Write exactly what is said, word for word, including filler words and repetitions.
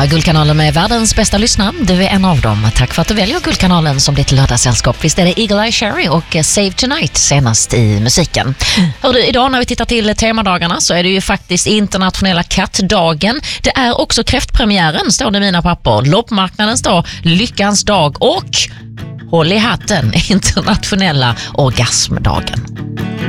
Ja, Guldkanalen med världens bästa lyssnare. Du är en av dem. Tack för att du väljer Guldkanalen som ditt lördagssällskap. Visst är det Eagle Eye Cherry och Save Tonight senast i musiken. Hör du, idag när vi tittar till temadagarna så är det ju faktiskt internationella kattdagen. Det är också kräftpremiären, står det i mina papper. Loppmarknadens dag, lyckans dag och håll i hatten, internationella orgasmdagen.